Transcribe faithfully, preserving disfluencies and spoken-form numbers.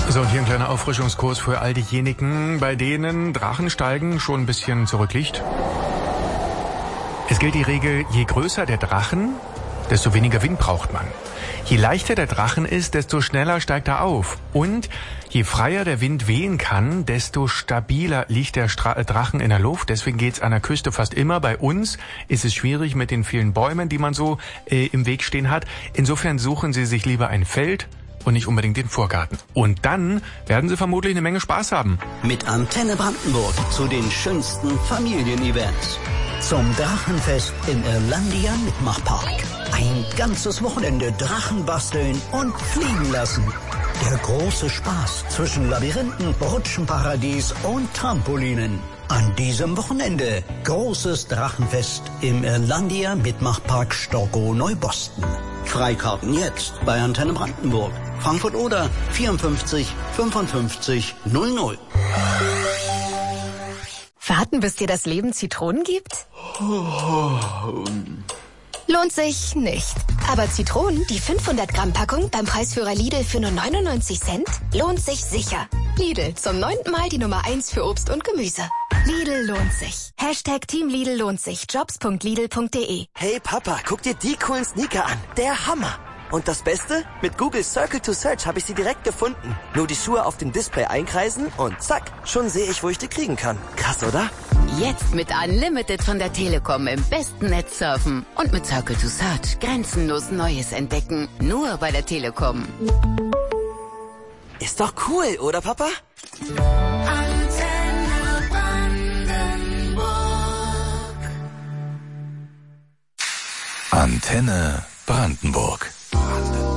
So, und hier ein kleiner Auffrischungskurs für all diejenigen, bei denen Drachensteigen schon ein bisschen zurückliegt. Es gilt die Regel, je größer der Drachen, desto weniger Wind braucht man. Je leichter der Drachen ist, desto schneller steigt er auf. Und je freier der Wind wehen kann, desto stabiler liegt der Stra- Drachen in der Luft. Deswegen geht's an der Küste fast immer. Bei uns ist es schwierig mit den vielen Bäumen, die man so äh, im Weg stehen hat. Insofern suchen Sie sich lieber ein Feld und nicht unbedingt den Vorgarten. Und dann werden Sie vermutlich eine Menge Spaß haben. Mit Antenne Brandenburg zu den schönsten Familienevents. Zum Drachenfest im Irlandia Mitmachpark. Ein ganzes Wochenende Drachen basteln und fliegen lassen. Der große Spaß zwischen Labyrinthen, Rutschenparadies und Trampolinen. An diesem Wochenende großes Drachenfest im Irlandia Mitmachpark Storkow Neuboston. Freikarten jetzt bei Antenne Brandenburg. Frankfurt oder vierundfünfzig fünfundfünfzig null null. Warten, bis dir das Leben Zitronen gibt? Lohnt sich nicht. Aber Zitronen, die fünfhundert Gramm Packung beim Preisführer Lidl für nur neunundneunzig Cent, lohnt sich sicher. Lidl, zum neunten Mal die Nummer eins für Obst und Gemüse. Lidl lohnt sich. Hashtag Team Lidl lohnt sich. Jobs punkt lidl punkt de. Hey Papa, guck dir die coolen Sneaker an. Der Hammer. Und das Beste? Mit Google Circle to Search habe ich sie direkt gefunden. Nur die Schuhe auf dem Display einkreisen und zack, schon sehe ich, wo ich die kriegen kann. Krass, oder? Jetzt mit Unlimited von der Telekom im besten Netz surfen. Und mit Circle to Search grenzenlos Neues entdecken. Nur bei der Telekom. Ist doch cool, oder Papa? Antenne Brandenburg. Antenne Brandenburg.